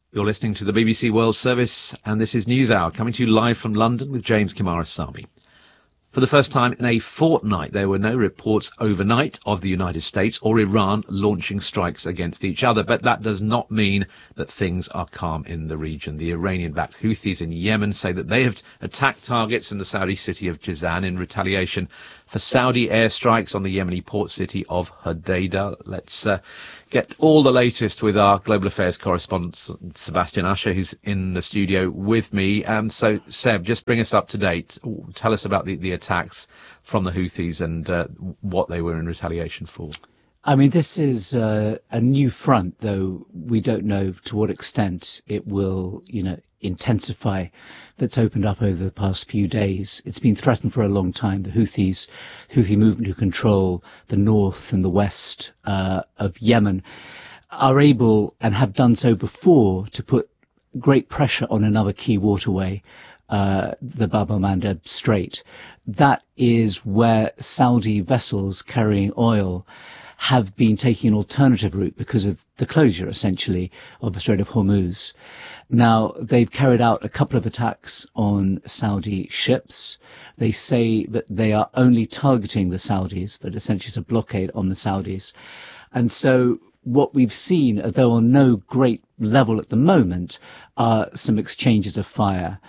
You're listening to the BBC World Service, and this is NewsHour, coming to you live from London with James Coomarasamy. For the first time in a fortnight, there were no reports overnight of the United States or Iran launching strikes against each other, but that does not mean that things are calm in the region. The Iranian-backed Houthis in Yemen say that they have attacked targets in the Saudi city of Jizan in retaliation for Saudi airstrikes on the Yemeni port city of Hodeidah. Let's get all the latest with our global affairs correspondent Sebastian Usher, who's in the studio with me. So, Seb, just bring us up to date. Tell us about the attacks from the Houthis and what they were in retaliation for. I mean, this is a new front, though we don't know to what extent it will, intensify, that's opened up over the past few days. It's been threatened for a long time. The Houthi movement who control the north and the west of Yemen are able, and have done so before, to put great pressure on another key waterway, the Bab el-Mandeb Strait. That is where Saudi vessels carrying oil have been taking an alternative route because of the closure, essentially, of the Strait of Hormuz. Now, they've carried out a couple of attacks on Saudi ships. They say that they are only targeting the Saudis, but essentially it's a blockade on the Saudis. And so what we've seen, although on no great level at the moment, are some exchanges of fire.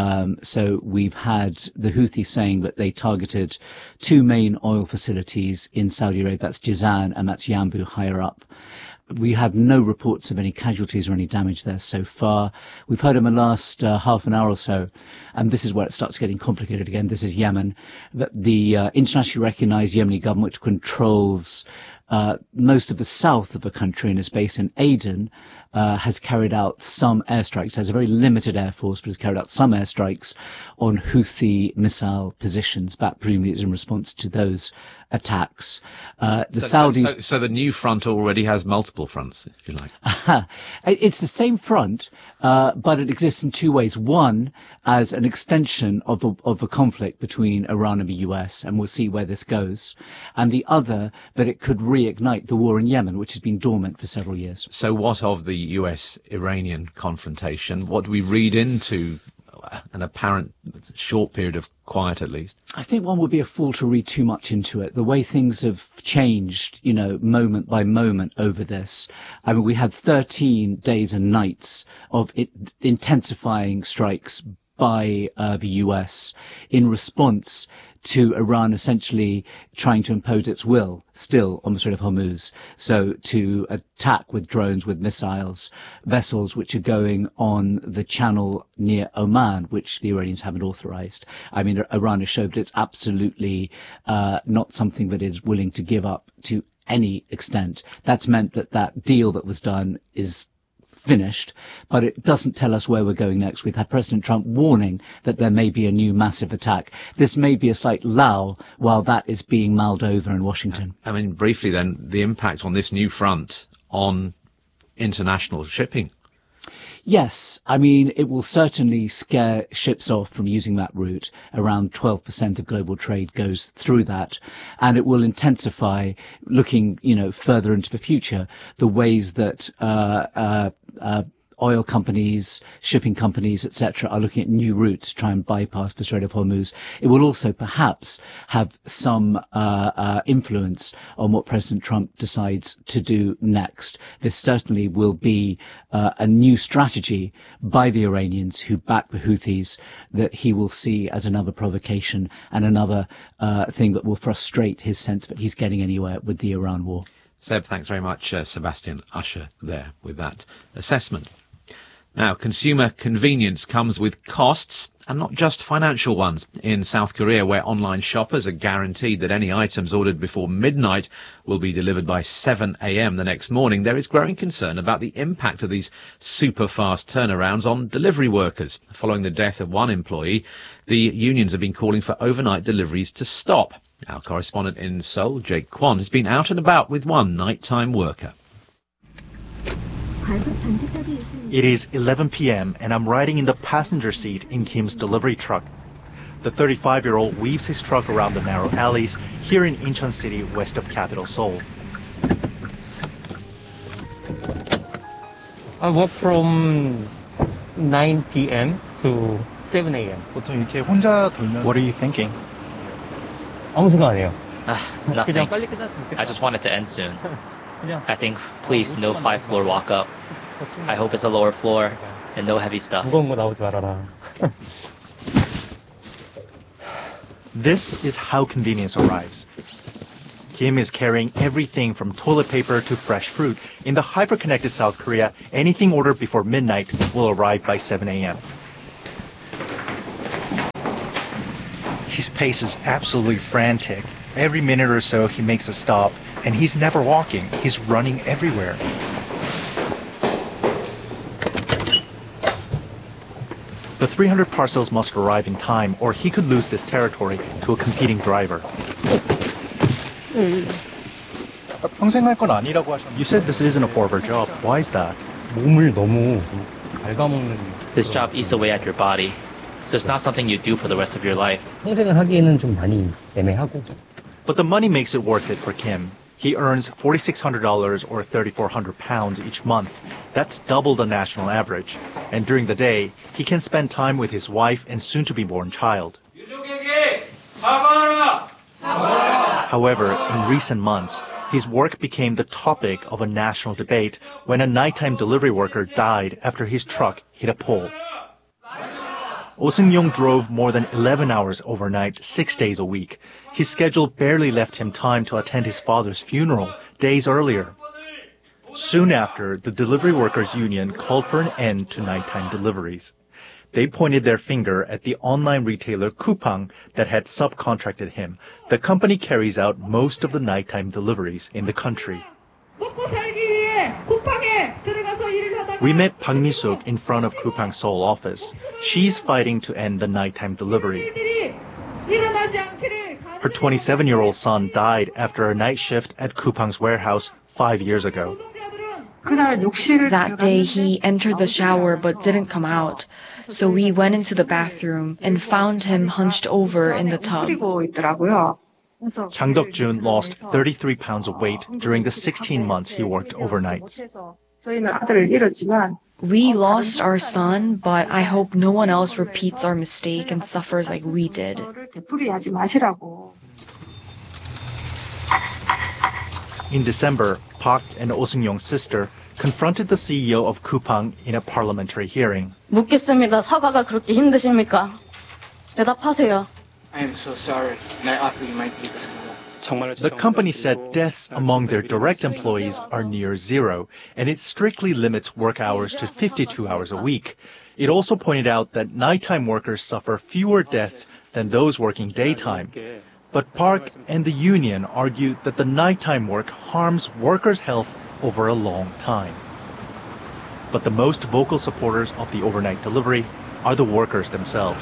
So we've had the Houthis saying that they targeted two main oil facilities in Saudi Arabia. That's Jizan and that's Yanbu higher up. We have no reports of any casualties or any damage there so far. We've heard in the last half an hour or so, and this is where it starts getting complicated again. This is Yemen, that the internationally recognized Yemeni government, which controls most of the south of the country and is based in Aden, has carried out some airstrikes. It has a very limited air force, but has carried out some airstrikes on Houthi missile positions, back presumably in response to those attacks. So the new front already has multiple fronts, if you like. It's the same front, but it exists in two ways. One, as an extension of a conflict between Iran and the US, and we'll see where this goes. And the other, that it could reignite the war in Yemen, which has been dormant for several years. So what of the US-Iranian confrontation? What do we read into an apparent short period of quiet, at least? I think one would be a fool to read too much into it. The way things have changed, moment by moment over this. I mean, we had 13 days and nights of intensifying strikes by the US in response to Iran essentially trying to impose its will still on the Strait of Hormuz. So to attack with drones, with missiles, vessels which are going on the channel near Oman, which the Iranians haven't authorized. I mean, Iran has showed it's absolutely not something that is willing to give up to any extent. That's meant that deal that was done is finished, but it doesn't tell us where we're going next. We've had President Trump warning that there may be a new massive attack. This may be a slight lull while that is being mulled over in Washington. I mean, briefly then, the impact on this new front on international shipping. Yes, I mean, it will certainly scare ships off from using that route. Around 12% of global trade goes through that, and it will intensify, looking, further into the future, the ways that oil companies, shipping companies, etc., are looking at new routes to try and bypass the Strait of Hormuz. It will also perhaps have some influence on what President Trump decides to do next. This certainly will be a new strategy by the Iranians who back the Houthis that he will see as another provocation and another thing that will frustrate his sense that he's getting anywhere with the Iran war. Seb, thanks very much. Sebastian Usher there with that assessment. Now, consumer convenience comes with costs, and not just financial ones. In South Korea, where online shoppers are guaranteed that any items ordered before midnight will be delivered by 7 a.m. the next morning, there is growing concern about the impact of these super-fast turnarounds on delivery workers. Following the death of one employee, the unions have been calling for overnight deliveries to stop. Our correspondent in Seoul, Jake Kwon, has been out and about with one nighttime worker. It is 11 p.m. and I'm riding in the passenger seat in Kim's delivery truck. The 35-year-old weaves his truck around the narrow alleys here in Incheon City, west of capital Seoul. I work from 9 p.m. to 7 a.m. 보통 이렇게 혼자 돌면서 What are you thinking? 아무 생각 안 해요. Nothing. 그냥 빨리 끝났으면 좋겠다. I just want it to end soon. 그냥 I think, please, no 5th-floor walk-up. I hope it's a lower floor and no heavy stuff. 무거운 거 나오지 말아라. This is how convenience arrives. Kim is carrying everything from toilet paper to fresh fruit. In the hyper-connected South Korea, anything ordered before midnight will arrive by 7 a.m. His pace is absolutely frantic. Every minute or so he makes a stop, and he's never walking. He's running everywhere. The 300 parcels must arrive in time, or he could lose this territory to a competing driver. 평생 할 건 아니라고 하셨는데 You said this isn't a forever job. Why is that? 몸을 너무 갉아먹는. This job eats away at your body, so it's not something you do for the rest of your life. 평생을 하기에는 좀 많이 애매하고. But the money makes it worth it for Kim. He earns $4,600 or 3,400 pounds each month. That's double the national average. And during the day, he can spend time with his wife and soon-to-be-born child. However, in recent months, his work became the topic of a national debate when a nighttime delivery worker died after his truck hit a pole. Oh Seung-yong drove more than 11 hours overnight, 6 days a week. His schedule barely left him time to attend his father's funeral days earlier. Soon after, the delivery workers' union called for an end to nighttime deliveries. They pointed their finger at the online retailer Coupang that had subcontracted him. The company carries out most of the nighttime deliveries in the country. We met Park Mi-suk in front of Coupang's Seoul office. She's fighting to end the nighttime delivery. Her 27-year-old son died after a night shift at Coupang's warehouse 5 years ago. That day he entered the shower but didn't come out, so we went into the bathroom and found him hunched over in the tub. Chang Dok-jun lost 33 pounds of weight during the 16 months he worked overnight. We lost our son, but I hope no one else repeats our mistake and suffers like we did. In December, Park and Oh Seung-yong's sister confronted the CEO of Coupang in a parliamentary hearing. 묻겠습니다. 사과가 그렇게 힘드십니까? 대답하세요. I am so sorry, and I offer you my deepest condolences. The company said deaths among their direct employees are near zero, and it strictly limits work hours to 52 hours a week. It also pointed out that nighttime workers suffer fewer deaths than those working daytime. But Park and the union argue that the nighttime work harms workers' health over a long time. But the most vocal supporters of the overnight delivery are the workers themselves.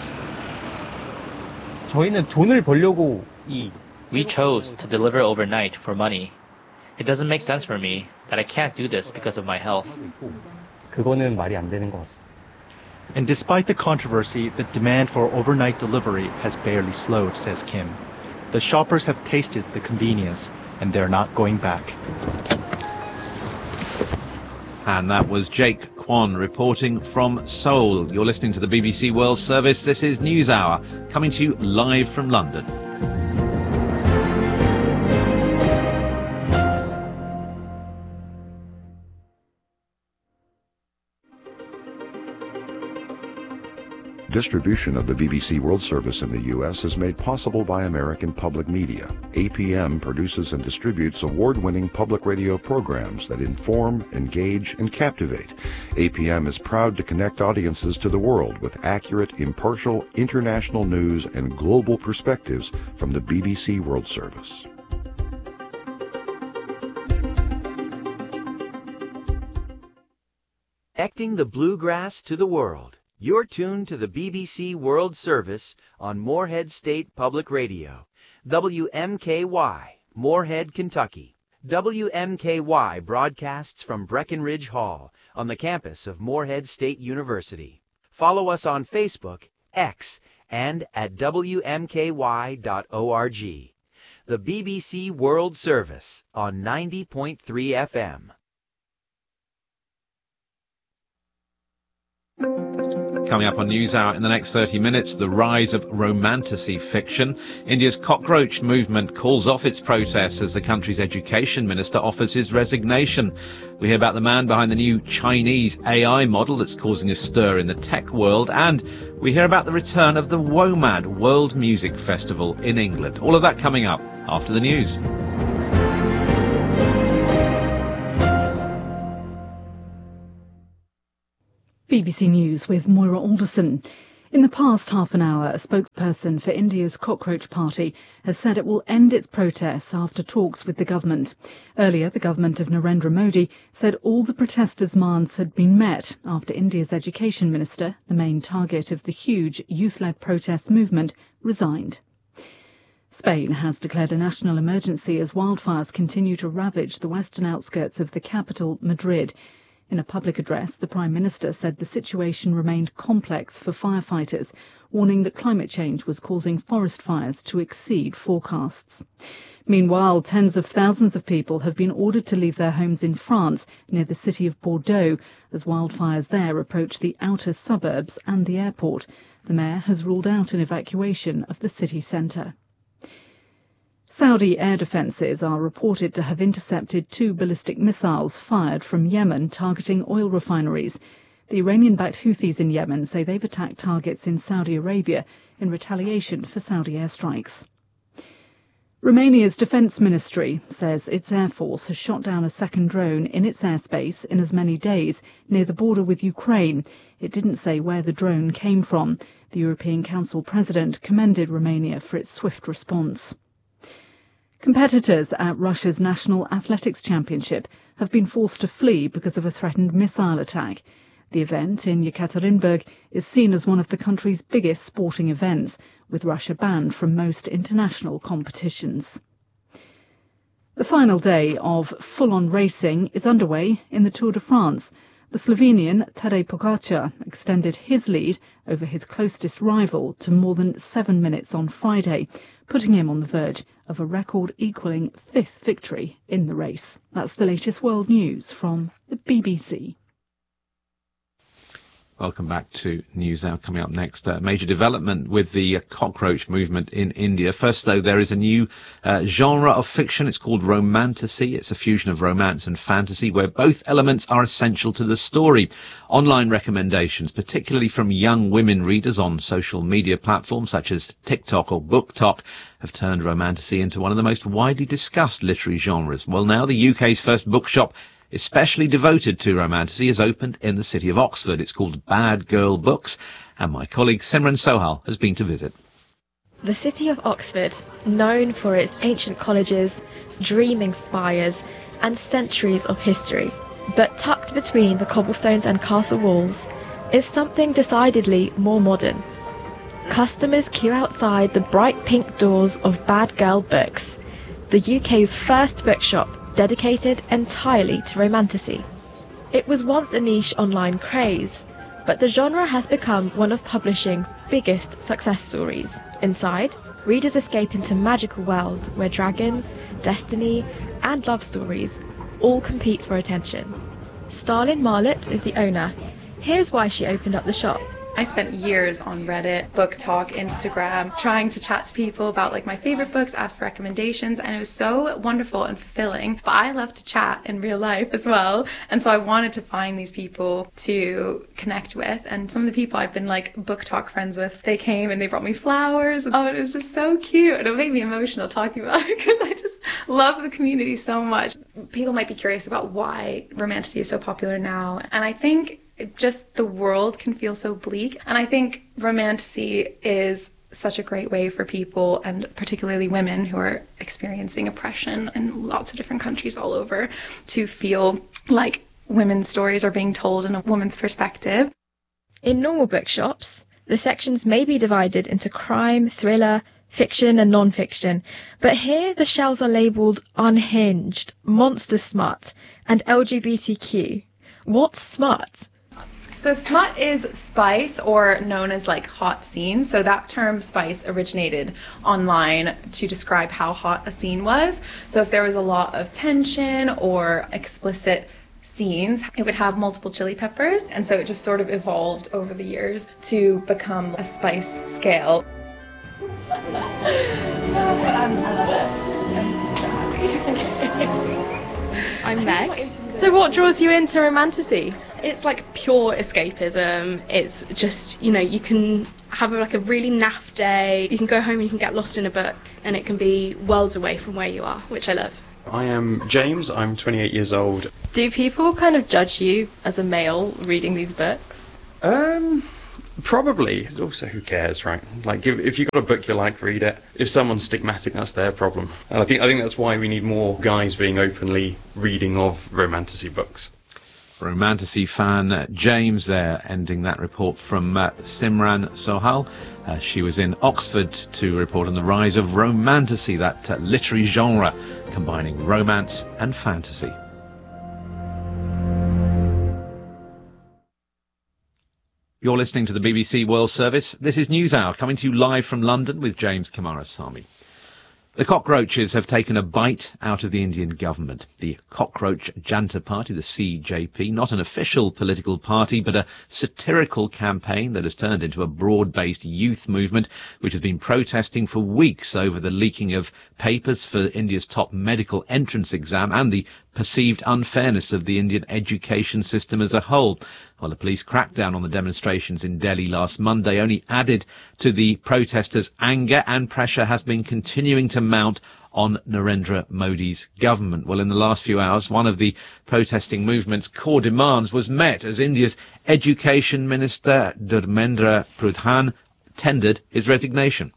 저희는 돈을 벌려고 We chose to deliver overnight for money. It doesn't make sense for me that I can't do this because of my health. 그거는 말이 안 되는 것 같습니다. And despite the controversy, the demand for overnight delivery has barely slowed, says Kim. The shoppers have tasted the convenience, and they're not going back. And that was Jake Kwon reporting from Seoul. You're listening to the BBC World Service. This is NewsHour, coming to you live from London. Distribution of the BBC World Service in the U.S. is made possible by American Public Media. APM produces and distributes award-winning public radio programs that inform, engage, and captivate. APM is proud to connect audiences to the world with accurate, impartial, international news and global perspectives from the BBC World Service. Connecting the bluegrass to the world. You're tuned to the BBC World Service on Morehead State Public Radio, WMKY, Morehead, Kentucky. WMKY broadcasts from Breckenridge Hall on the campus of Morehead State University. Follow us on Facebook, X, and at WMKY.org. The BBC World Service on 90.3 FM. coming up on NewsHour in the next 30 minutes. The rise of romantasy fiction. India's cockroach movement calls off its protests as the country's education minister offers his resignation. We hear about the man behind the new Chinese AI model that's causing a stir in the tech world. And we hear about the return of the WOMAD World Music Festival in England. All of that coming up after the news. BBC News with Moira Alderson. In the past half an hour, a spokesperson for India's Cockroach Party has said it will end its protests after talks with the government. Earlier, the government of Narendra Modi said all the protesters' demands had been met after India's education minister, the main target of the huge youth-led protest movement, resigned. Spain has declared a national emergency as wildfires continue to ravage the western outskirts of the capital, Madrid. In a public address, the Prime Minister said the situation remained complex for firefighters, warning that climate change was causing forest fires to exceed forecasts. Meanwhile, tens of thousands of people have been ordered to leave their homes in France near the city of Bordeaux as wildfires there approach the outer suburbs and the airport. The mayor has ruled out an evacuation of the city centre. Saudi air defences are reported to have intercepted 2 ballistic missiles fired from Yemen targeting oil refineries. The Iranian-backed Houthis in Yemen say they've attacked targets in Saudi Arabia in retaliation for Saudi airstrikes. Romania's defence ministry says its air force has shot down a second drone in its airspace in as many days near the border with Ukraine. It didn't say where the drone came from. The European Council President commended Romania for its swift response. Competitors at Russia's National Athletics Championship have been forced to flee because of a threatened missile attack. The event in Yekaterinburg is seen as one of the country's biggest sporting events, with Russia banned from most international competitions. The final day of full-on racing is underway in the Tour de France. The Slovenian Tadej Pogačar extended his lead over his closest rival to more than 7 minutes on Friday, putting him on the verge of a record-equalling 5th victory in the race. That's the latest world news from the BBC. Welcome back to NewsHour. Coming up next, major development with the cockroach movement in India. First, though, there is a new genre of fiction. It's called romantasy. It's a fusion of romance and fantasy where both elements are essential to the story. Online recommendations, particularly from young women readers on social media platforms such as TikTok or BookTok, have turned romantasy into one of the most widely discussed literary genres. Well, now the UK's first bookshop especially devoted to romantasy has opened in the city of Oxford. It's called Bad Girl Books, and my colleague Simran Sohal has been to visit. The city of Oxford, known for its ancient colleges, dreaming spires, and centuries of history, but tucked between the cobblestones and castle walls, is something decidedly more modern. Customers queue outside the bright pink doors of Bad Girl Books, the UK's first bookshop dedicated entirely to romantasy. It was once a niche online craze, but the genre has become one of publishing's biggest success stories. Inside, readers escape into magical worlds where dragons, destiny, and love stories all compete for attention. Starlin Marlett is the owner. Here's why she opened up the shop. I spent years on Reddit, BookTok, Instagram, trying to chat to people about my favorite books, ask for recommendations, and it was so wonderful and fulfilling. But I love to chat in real life as well, and so I wanted to find these people to connect with. And some of the people I've been BookTok friends with, they came and they brought me flowers. Oh, it was just so cute, and it made me emotional talking about it because I just love the community so much. People might be curious about why romantasy is so popular now, and I think just the world can feel so bleak. And I think romantasy is such a great way for people, and particularly women who are experiencing oppression in lots of different countries all over, to feel like women's stories are being told in a woman's perspective. In normal bookshops, the sections may be divided into crime, thriller, fiction and non-fiction, but here the shelves are labelled unhinged, monster smut and LGBTQ. What's smut? So smut is spice, or known as hot scenes. So that term spice originated online to describe how hot a scene was. So if there was a lot of tension or explicit scenes, it would have multiple chili peppers, and so it just sort of evolved over the years to become a spice scale. I'm Meg. So what draws you into romantasy? It's like pure escapism. It's just, you can have a really naff day. You can go home and you can get lost in a book, and it can be worlds away from where you are, which I love. I am James. I'm 28 years old. Do people kind of judge you as a male reading these books? Probably. Also, who cares, right? Like, if you've got a book you like, read it. If someone's stigmatic, that's their problem. And I think that's why we need more guys being openly reading of romantasy books. Romantasy fan James there, ending that report from Simran Sohal. She was in Oxford to report on the rise of romantasy, that literary genre combining romance and fantasy. You're listening to the BBC World Service. This is NewsHour, coming to you live from London with James Coomarasamy. The cockroaches have taken a bite out of the Indian government. The Cockroach Janta Party, the CJP, not an official political party, but a satirical campaign that has turned into a broad-based youth movement, which has been protesting for weeks over the leaking of papers for India's top medical entrance exam and the perceived unfairness of the Indian education system as a whole. Well, the police crackdown on the demonstrations in Delhi last Monday only added to the protesters' anger, and pressure has been continuing to mount on Narendra Modi's government. Well, in the last few hours, one of the protesting movement's core demands was met as India's Education Minister Dharmendra Pradhan tendered his resignation.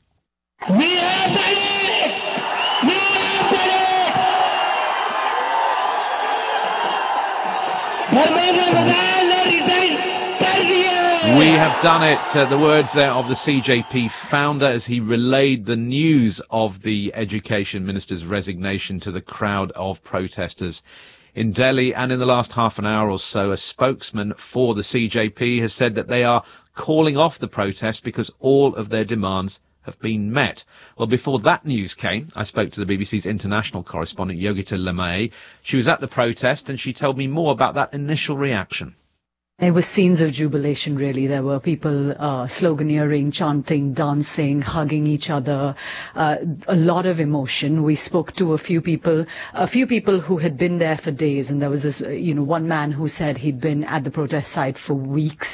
We have done it, the words there of the CJP founder as he relayed the news of the Education Minister's resignation to the crowd of protesters in Delhi. And in the last half an hour or so, a spokesman for the CJP has said that they are calling off the protest because all of their demands have been met. Well, before that news came, I spoke to the BBC's international correspondent, Yogita Limaye. She was at the protest and she told me more about that initial reaction. There were scenes of jubilation, really. There were people sloganeering, chanting, dancing, hugging each other, a lot of emotion. We spoke to a few people who had been there for days, and there was this, one man who said he'd been at the protest site for weeks,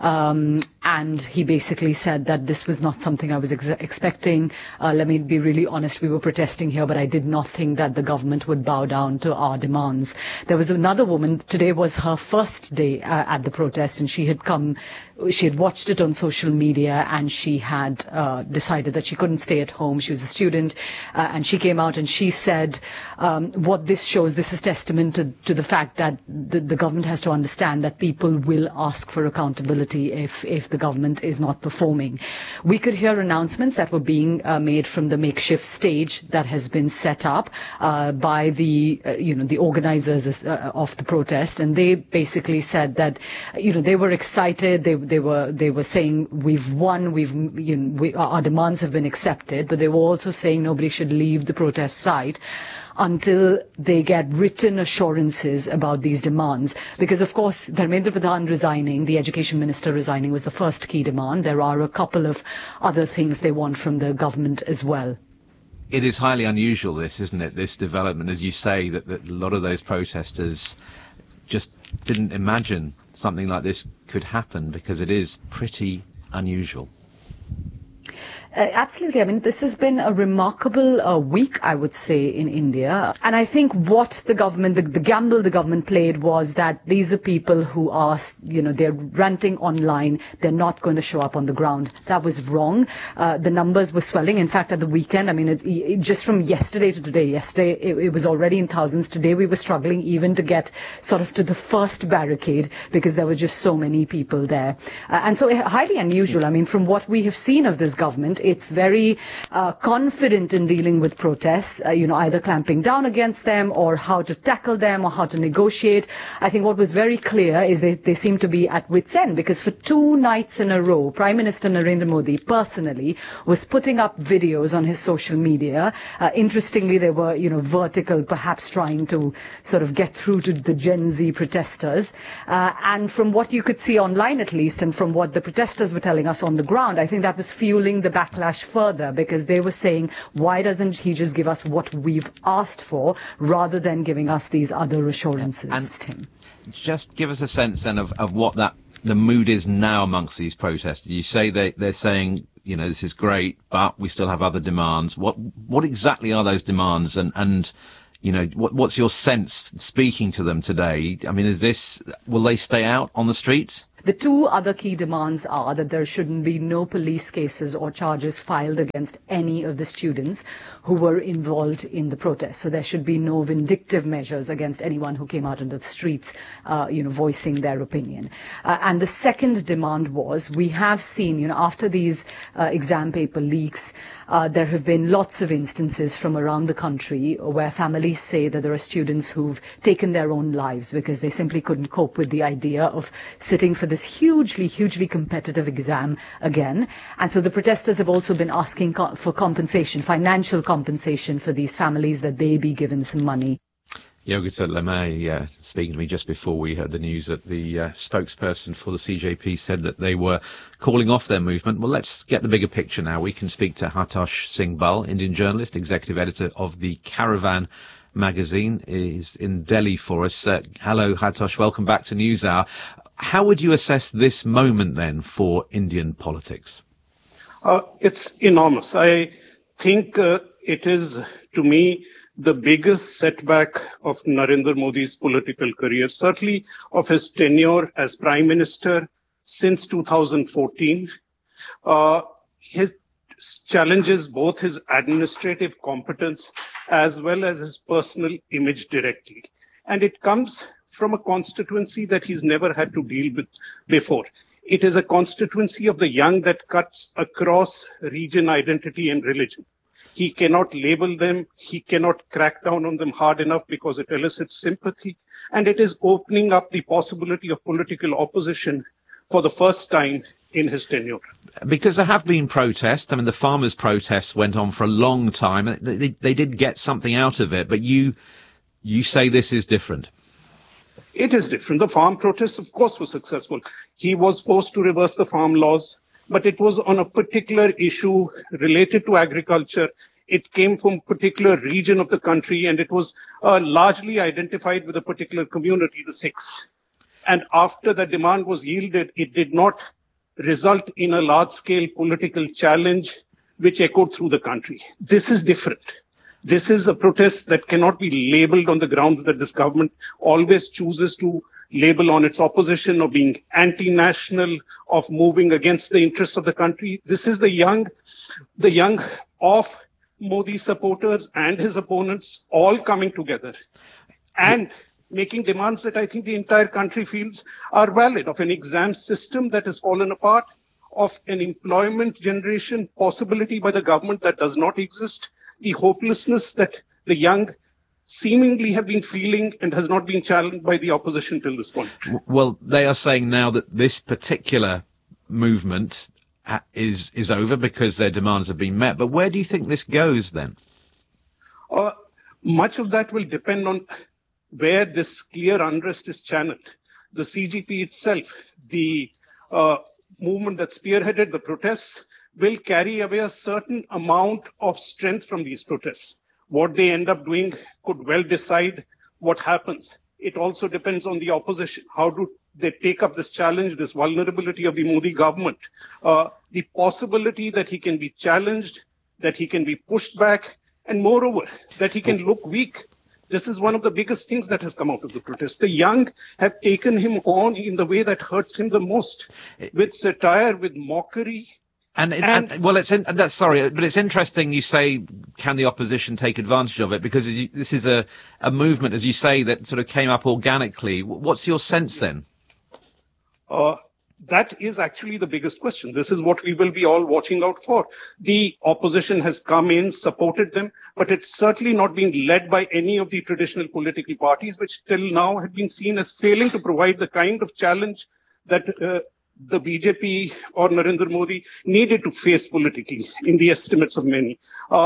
and he basically said that this was not something I was expecting. Let me be really honest, we were protesting here, but I did not think that the government would bow down to our demands. There was another woman, today was her first day at the protest, and she had watched it on social media, and she had decided that she couldn't stay at home. She was a student, and she came out and she said, what this shows, this is testament to the fact that the government has to understand that people will ask for accountability if the government is not performing. We could hear announcements that were being made from the makeshift stage that has been set up by the organizers of the protest, and they basically said that they were excited. They were saying we've won, our demands have been accepted, but they were also saying nobody should leave the protest site until they get written assurances about these demands. Because, of course, Dharmendra Pradhan resigning, the education minister resigning, was the first key demand. There are a couple of other things they want from the government as well. It is highly unusual, this, isn't it, this development, as you say, that a lot of those protesters just didn't imagine something like this could happen, because it is pretty unusual. Absolutely. I mean, this has been a remarkable week, I would say, in India. And I think what the government, the gamble the government played was that these are people who are, they're ranting online. They're not going to show up on the ground. That was wrong. The numbers were swelling. In fact, at the weekend, I mean, it just from yesterday to today, it was already in thousands. Today we were struggling even to get sort of to the first barricade because there were just so many people there. And so highly unusual. I mean, from what we have seen of this government, government. It's very confident in dealing with protests, either clamping down against them or how to tackle them or how to negotiate. I think what was very clear is they seem to be at wit's end, because for 2 nights in a row, Prime Minister Narendra Modi personally was putting up videos on his social media. Interestingly, they were, vertical, perhaps trying to sort of get through to the Gen Z protesters. And from what you could see online at least, and from what the protesters were telling us on the ground, I think that was fueling the backlash further, because they were saying, why doesn't he just give us what we've asked for rather than giving us these other assurances? And just give us a sense then of what the mood is now amongst these protesters. You say they're saying, this is great, but we still have other demands. What exactly are those demands? And what's your sense speaking to them today? I mean, will they stay out on the streets? The 2 other key demands are that there shouldn't be no police cases or charges filed against any of the students who were involved in the protest. So there should be no vindictive measures against anyone who came out into the streets, voicing their opinion. And the second demand was, we have seen, after these exam paper leaks, there have been lots of instances from around the country where families say that there are students who've taken their own lives because they simply couldn't cope with the idea of sitting for this hugely competitive exam again. And so the protesters have also been asking for compensation, financial compensation for these families, that they be given some money. Yogita Lemay speaking to me just before we heard the news that the spokesperson for the CJP said that they were calling off their movement. Well, let's get the bigger picture now. We can speak to Hartosh Singh Bal, Indian journalist, executive editor of the Caravan magazine, is in Delhi for us. Hello, Hartosh. Welcome back to NewsHour. How would you assess this moment then for Indian politics? It's enormous. I think it is, to me, the biggest setback of Narendra Modi's political career, certainly of his tenure as Prime Minister since 2014. His challenges both his administrative competence as well as his personal image directly. And it comes from a constituency that he's never had to deal with before. It is a constituency of the young that cuts across region, identity and religion. He cannot label them, he cannot crack down on them hard enough because it elicits sympathy, and it is opening up the possibility of political opposition for the first time in his tenure. Because there have been protests. I mean, the farmers' protests went on for a long time. They did get something out of it, but you say this is different. It is different. The farm protests, of course, were successful. He was forced to reverse the farm laws, but it was on a particular issue related to agriculture. It came from a particular region of the country, and it was largely identified with a particular community, the Sikhs. And after the demand was yielded, it did not result in a large-scale political challenge which echoed through the country. This is different. This is a protest that cannot be labeled on the grounds that this government always chooses to label on its opposition, of being anti-national, of moving against the interests of the country. This is the young of Modi supporters and his opponents all coming together and making demands that I think the entire country feels are valid, of an exam system that has fallen apart, of an employment generation possibility by the government that does not exist, the hopelessness that the young seemingly have been feeling and has not been challenged by the opposition till this point. Well, they are saying now that this particular movement is over because their demands have been met. But where do you think this goes then? Much of that will depend on where this clear unrest is channeled. The CJP itself, the movement that spearheaded the protests, will carry away a certain amount of strength from these protests. What they end up doing could well decide what happens. It also depends on the opposition. How do they take up this challenge, this vulnerability of the Modi government? The possibility that he can be challenged, that he can be pushed back, and moreover, that he can look weak. This is one of the biggest things that has come out of the protest. The young have taken him on in the way that hurts him the most, with satire, with mockery. It's interesting you say, can the opposition take advantage of it? Because this is a movement, as you say, that sort of came up organically. What's your sense then? That is actually the biggest question. This is what we will be all watching out for. The opposition has come in, supported them, but it's certainly not being led by any of the traditional political parties, which till now have been seen as failing to provide the kind of challenge that the BJP or Narendra Modi needed to face politically, in the estimates of many.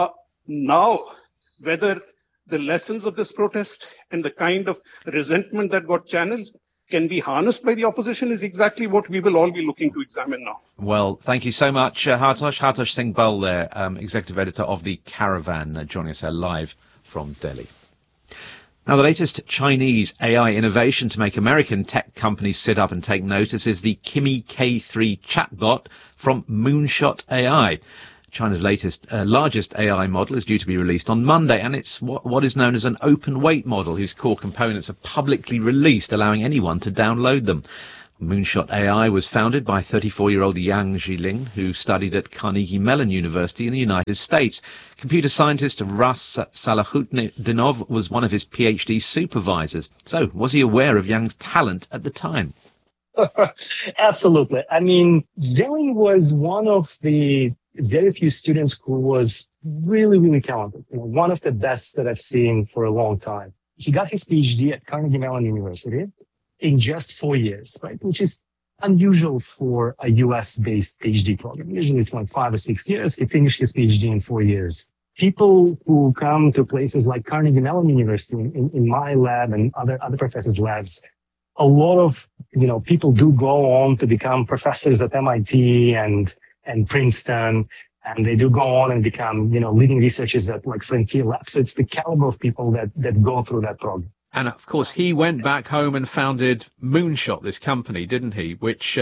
Now, whether the lessons of this protest and the kind of resentment that got channeled can be harnessed by the opposition is exactly what we will all be looking to examine now. Well, thank you so much, Hartosh Singh Bull there, Executive Editor of The Caravan, joining us live from Delhi. Now, the latest Chinese AI innovation to make American tech companies sit up and take notice is the Kimi K3 chatbot from Moonshot AI. China's largest AI model is due to be released on Monday, and it's what is known as an open-weight model, whose core components are publicly released, allowing anyone to download them. Moonshot AI was founded by 34-year-old Yang Zhiling, who studied at Carnegie Mellon University in the United States. Computer scientist Ras Salahutdinov was one of his PhD supervisors. So, was he aware of Yang's talent at the time? Absolutely. I mean, Zhiling was one of the very few students who was really, really talented. One of the best that I've seen for a long time. He got his PhD at Carnegie Mellon University in just 4 years, right? Which is unusual for a US-based PhD program. Usually it's like 5 or 6 years. He finished his PhD in 4 years. People who come to places like Carnegie Mellon University, in my lab and other professors' labs, a lot of, people do go on to become professors at MIT and Princeton, and they do go on and become, leading researchers at like Frontier Labs. So it's the caliber of people that go through that program. And of course, he went back home and founded Moonshot, this company, didn't he? Which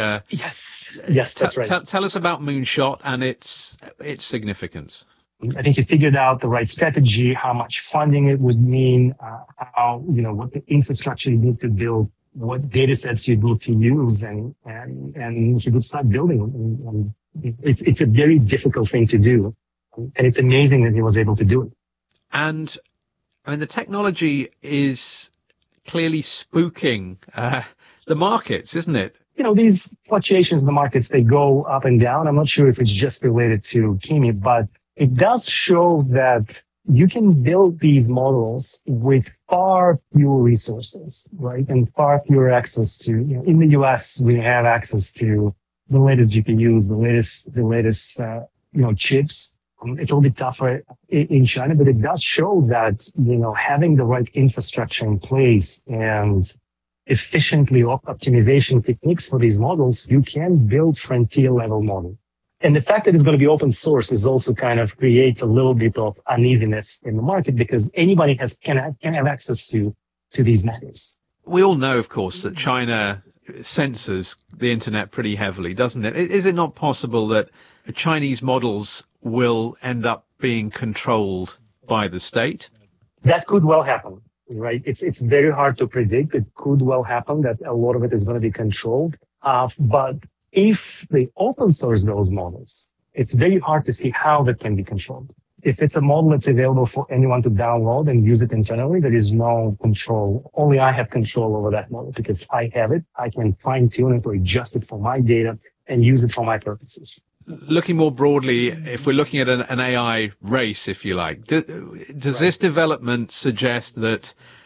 yes, that's right. Tell us about Moonshot and its significance. I think he figured out the right strategy, how much funding it would mean, how what the infrastructure you need to build, what data sets you need to use, and he would start building. And it's a very difficult thing to do, and it's amazing that he was able to do it. And I mean, the technology is clearly spooking the markets, isn't it? These fluctuations in the markets, they go up and down. I'm not sure if it's just related to Kimi, but it does show that you can build these models with far fewer resources, right? And far fewer access to, in the US, we have access to the latest GPUs, the latest chips. It's a little bit tougher in China, but it does show that, having the right infrastructure in place and efficiently optimization techniques for these models, you can build frontier level models. And the fact that it's going to be open source is also kind of creates a little bit of uneasiness in the market, because anybody can have access to these methods. We all know, of course, that China censors the internet pretty heavily, doesn't it? Is it not possible that Chinese models will end up being controlled by the state? That could well happen, right? It's very hard to predict. It could well happen that a lot of it is going to be controlled. But if they open source those models, it's very hard to see how that can be controlled. If it's a model that's available for anyone to download and use it internally, there is no control. Only I have control over that model because I have it. I can fine tune it or adjust it for my data and use it for my purposes. Looking more broadly, if we're looking at an AI race, if you like, does this development suggest that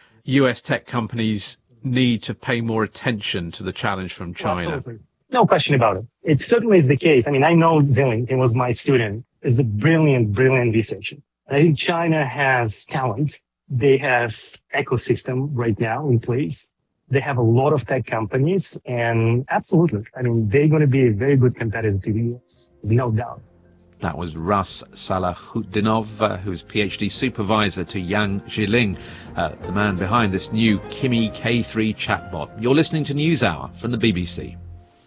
US tech companies need to pay more attention to the challenge from China? Absolutely. No question about it. It certainly is the case. I mean, I know Zhiling, he was my student, is a brilliant researcher. I think China has talent. They have ecosystem right now in place. They have a lot of tech companies, and absolutely, I mean, they're going to be a very good competitor to the US, no doubt. That was Ras Salahutdinov, who's PhD supervisor to Yang Zhiling, the man behind this new Kimi K3 chatbot. You're listening to NewsHour from the BBC.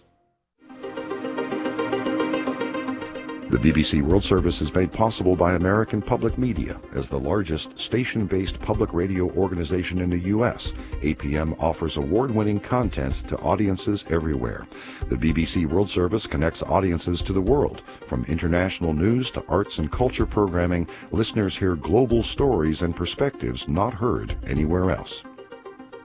The BBC World Service is made possible by American Public Media. As the largest station-based public radio organization in the U.S., APM offers award-winning content to audiences everywhere. The BBC World Service connects audiences to the world. From international news to arts and culture programming, listeners hear global stories and perspectives not heard anywhere else.